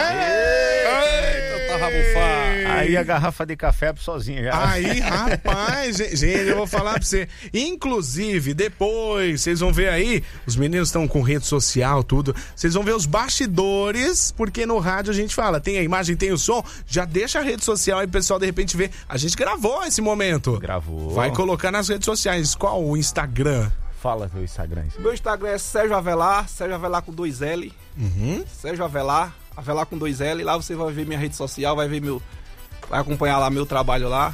Eita, tá rabufado. Aí a garrafa de café sozinha já. Aí, rapaz, gente, eu vou falar pra você. Inclusive, depois, vocês vão ver aí, os meninos estão com rede social, tudo. Vocês vão ver os bastidores, porque no rádio a gente fala, tem a imagem, tem o som. Já deixa a rede social aí, o pessoal de repente vê. A gente gravou esse momento. Gravou. Vai colocar nas redes sociais. Qual o Instagram? Fala teu Instagram. Meu Instagram é Sérgio Avelar com 2L. Uhum. Sérgio Avelar com 2L. Lá você vai ver minha rede social, vai acompanhar lá meu trabalho lá.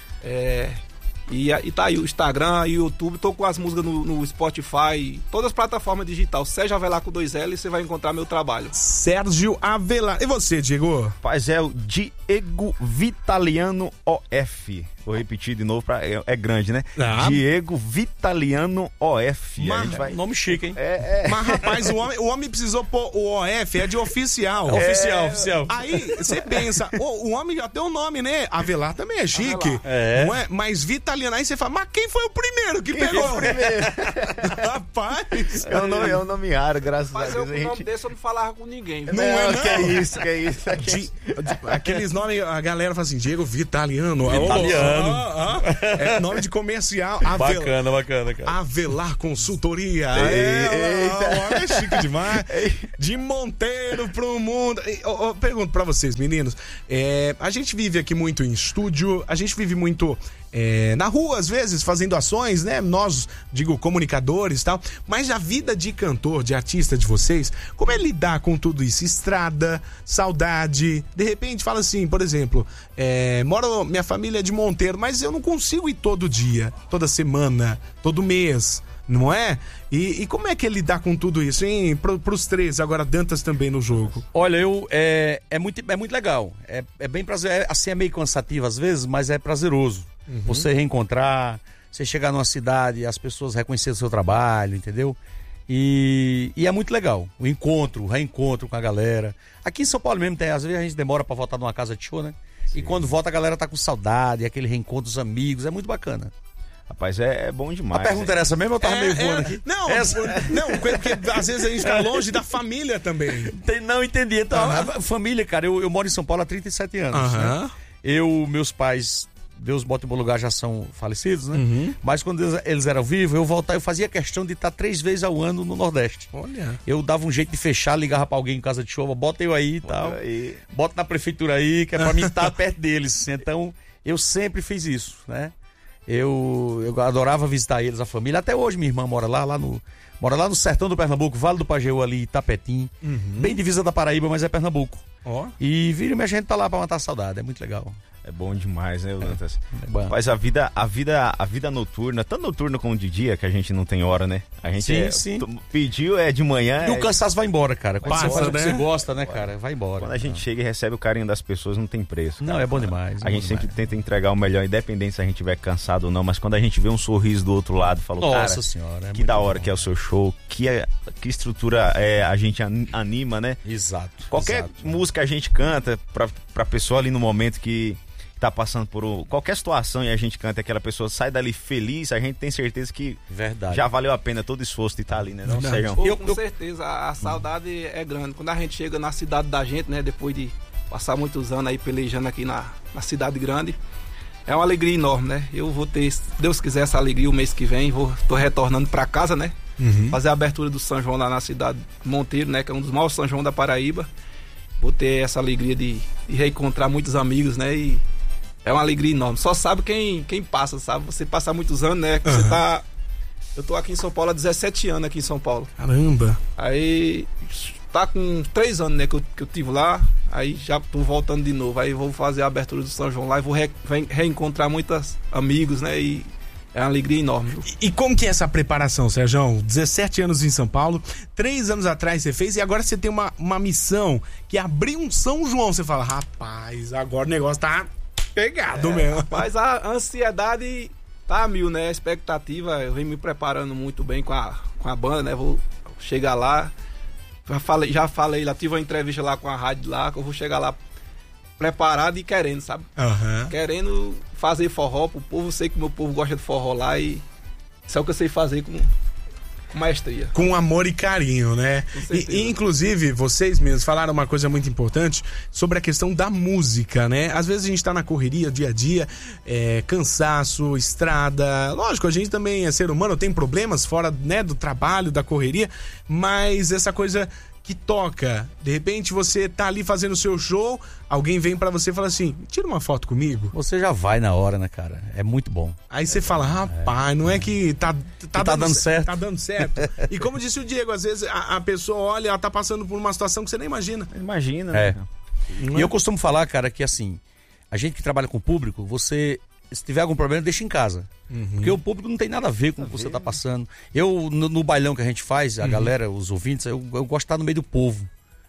E tá aí o Instagram e o YouTube. Tô com as músicas no Spotify, todas as plataformas digitais. Sérgio Avelar com 2L, você vai encontrar meu trabalho. Sérgio Avelar. E você, Diego? Rapaz, é o Diego Vitaliano OF. Vou repetir de novo, é grande, né? Diego Vitaliano OF. Nome chique, hein? Mas, rapaz, o homem precisou pôr o OF, é de oficial. Oficial. Aí, você pensa, o homem já tem um nome, né? Avelar também é chique. É. Não é? Mas Vitaliano, aí você fala, mas quem foi o primeiro que pegou? Rapaz. É um nome raro, graças a Mas Deus. eu com o nome desse eu não falava com ninguém. Não é, não. Que é isso. Aqueles nomes, a galera fala assim, Diego Vitaliano. É nome de comercial. Bacana, cara. Avelar Consultoria. O homem é chique demais. De Monteiro pro mundo. Eu pergunto pra vocês, meninos. A gente vive aqui muito em estúdio, a gente vive muito na rua, às vezes, fazendo ações, né? Nós, digo, comunicadores e tal. Mas a vida de cantor, de artista de vocês, como é lidar com tudo isso? Estrada, saudade. De repente, fala assim, por exemplo, minha família é de Monteiro, mas eu não consigo ir todo dia, toda semana, todo mês, não é? E como é que é lidar com tudo isso, hein? Pros três, agora Dantas também no jogo. Olha, é muito legal. É bem prazeroso. Assim, é meio cansativo às vezes, mas é prazeroso. Uhum. Você reencontrar, você chegar numa cidade, as pessoas reconhecerem o seu trabalho, entendeu? E é muito legal. O reencontro com a galera. Aqui em São Paulo mesmo, às vezes a gente demora pra voltar numa casa de show, né? Sim. E quando volta a galera tá com saudade, aquele reencontro dos amigos, é muito bacana. Rapaz, é bom demais. A pergunta era essa mesmo ou eu tava meio voando aqui? Não, porque às vezes a gente fica longe da família também. Não entendi. Então, a família, cara, eu moro em São Paulo há 37 anos. Né? Meus pais, Deus bota em bom lugar, já são falecidos, né? Uhum. Mas quando eles eram vivos, eu fazia questão de estar 3 vezes ao ano no Nordeste. Olha. Eu dava um jeito de fechar, ligava pra alguém em casa de chuva, bota eu aí e tal. Bota na prefeitura aí, que é pra mim estar perto deles. Então, eu sempre fiz isso, né? Eu adorava visitar eles, a família. Até hoje minha irmã mora lá no sertão do Pernambuco, Vale do Pajeú ali, Itapetim. Uhum. Bem divisa da Paraíba, mas é Pernambuco. E vira e meia a gente tá lá pra matar a saudade, é muito legal. É bom demais, né, Dantas? Mas a vida noturna, tanto noturna como de dia, que a gente não tem hora, né? A gente sim. Pediu, de manhã. E o cansaço vai embora, cara. Quando Passa, você faz o que né? você gosta, né, cara? Vai embora. Quando a gente chega e recebe o carinho das pessoas, não tem preço. Cara. Não, é bom demais. A gente sempre tenta entregar o melhor, independente se a gente estiver cansado ou não, mas quando a gente vê um sorriso do outro lado, fala, Nossa senhora, que da hora que é o seu show, que estrutura a gente anima, né? Exato. Qualquer música a gente canta pra pessoa ali no momento que tá passando por qualquer situação e a gente canta, aquela pessoa sai dali feliz, a gente tem certeza que já valeu a pena todo o esforço de estar ali, né? Não, Sérgio? Com certeza, a saudade é grande. Quando a gente chega na cidade da gente, né? Depois de passar muitos anos aí pelejando aqui na cidade grande, é uma alegria enorme, né? Eu vou ter, se Deus quiser, essa alegria o mês que vem. Tô retornando pra casa, né? Uhum. Fazer a abertura do São João lá na cidade de Monteiro, né? Que é um dos maiores São João da Paraíba. Vou ter essa alegria de reencontrar muitos amigos, né? E é uma alegria enorme. Só sabe quem passa, sabe? Você passa muitos anos, né? Que você tá... Eu tô aqui em São Paulo há 17 anos aqui em São Paulo. Caramba! Aí tá com 3 anos, né? Que eu tive lá. Aí já tô voltando de novo. Aí vou fazer a abertura do São João lá e vou reencontrar muitos amigos, né? E é uma alegria enorme. E como que é essa preparação, Sérgio? 17 anos em São Paulo, 3 anos atrás você fez e agora você tem uma missão que é abrir um São João. Você fala, rapaz, agora o negócio tá pegado mesmo. Rapaz, a ansiedade tá a mil, né? A expectativa, eu venho me preparando muito bem com a banda, né? Vou chegar lá, já falei lá, tive uma entrevista lá com a rádio lá, que eu vou chegar lá preparado e querendo, sabe? Uhum. Querendo fazer forró pro povo, sei que meu povo gosta de forró lá e isso é o que eu sei fazer maestria. Com amor e carinho, né? E inclusive, vocês mesmos falaram uma coisa muito importante sobre a questão da música, né? Às vezes a gente tá na correria, dia a dia, cansaço, estrada. Lógico, a gente também é ser humano, tem problemas fora, né, do trabalho, da correria, mas essa coisa que toca, de repente você tá ali fazendo o seu show, alguém vem pra você e fala assim, tira uma foto comigo. Você já vai na hora, né, cara? É muito bom. Aí você fala, rapaz, não é que tá dando certo. Tá dando certo. E como disse o Diego, às vezes a pessoa olha, ela tá passando por uma situação que você nem imagina. Imagina, né? E eu costumo falar, cara, que assim, a gente que trabalha com o público, você, se tiver algum problema, deixa em casa. Porque o público não tem nada a ver com o que você tá passando. Eu, no bailão que a gente faz, a galera, os ouvintes, eu gosto de estar no meio do povo.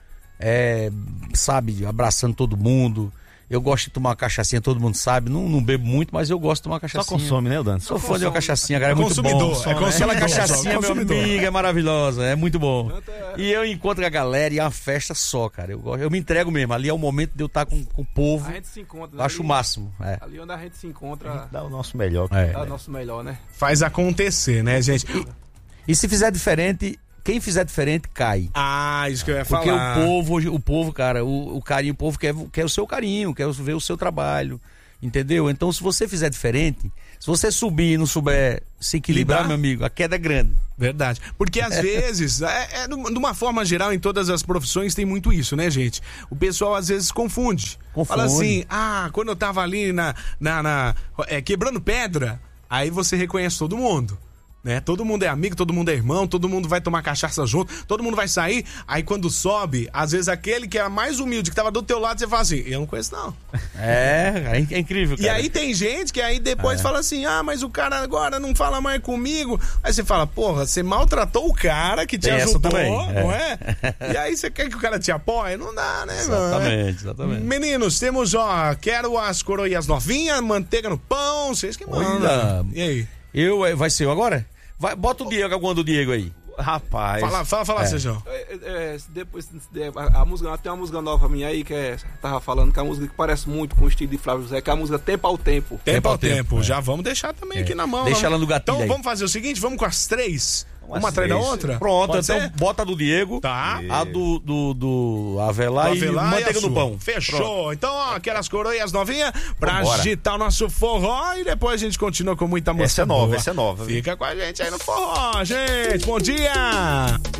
Sabe, abraçando todo mundo. Eu gosto de tomar uma cachaçinha, todo mundo sabe. Não bebo muito, mas eu gosto de tomar uma cachaçinha. Só consome, né, Dan? Sou fã de uma cachaçinha, cara. É muito bom. Aquela cachaçinha, meu amigo, é maravilhosa. É muito bom. E eu encontro com a galera e é uma festa só, cara. Eu me entrego mesmo. Ali é o momento de eu estar com o povo. A gente se encontra. Acho o máximo. Ali onde a gente se encontra. Dá o nosso melhor. Dá o nosso melhor, né? Faz acontecer, né, gente? E se fizer diferente... Quem fizer diferente, cai. Isso que eu ia falar. Porque o povo, cara, o carinho, o povo quer o seu carinho, quer ver o seu trabalho, entendeu? Então, se você fizer diferente, se você subir e não souber se equilibrar, meu amigo, a queda é grande. Verdade. Porque às vezes, de uma forma geral, em todas as profissões tem muito isso, né, gente? O pessoal às vezes confunde. Fala assim, quando eu tava ali quebrando pedra, aí você reconhece todo mundo. Né? Todo mundo é amigo, todo mundo é irmão, todo mundo vai tomar cachaça junto, todo mundo vai sair. Aí quando sobe, às vezes aquele que é mais humilde, que tava do teu lado, você fala assim, eu não conheço não. É incrível, cara. E aí tem gente que aí depois fala assim, mas o cara agora não fala mais comigo. Aí você fala, porra, você maltratou o cara que te ajudou, não é? E aí você quer que o cara te apoie? Não dá, né, mano? Exatamente. Meninos, temos, quero as coroinhas novinhas, manteiga no pão, vocês que mandam. Olha. E aí? Vai ser eu agora? Bota o Diego, alguma do Diego aí. Rapaz. Fala, Sejão. Depois, a música, tem uma música nova minha aí, que tava falando, que é uma música que parece muito com o estilo de Flávio José, que é a música Tempo ao Tempo. Tempo ao Tempo. Já vamos deixar também aqui na mão. Deixa ela no gatilho. Então vamos fazer o seguinte, vamos com as três. Uma atrás da outra? Pronto, pode então ser? Bota a do Diego, a do Avelar e manteiga no pão. Fechou. Pronto. Então, aquelas coroinhas novinhas pra agitar o nosso forró e depois a gente continua com muita música. Essa é nova. Fica com a gente aí no forró, gente. Bom dia!